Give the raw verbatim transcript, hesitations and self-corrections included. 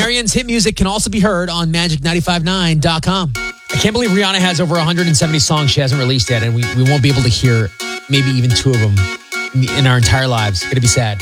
Marianne's hit music can also be heard on magic nine five nine dot com. I can't believe Rihanna has over one hundred seventy songs she hasn't released yet, and we, we won't be able to hear maybe even two of them in our entire lives. It's going to be sad.